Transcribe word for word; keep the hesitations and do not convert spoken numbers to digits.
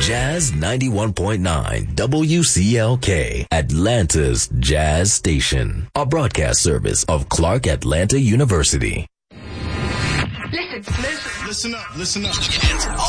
Jazz ninety-one point nine W C L K, Atlanta's Jazz Station. A broadcast service of Clark Atlanta University. Listen, listen. Listen up, listen up.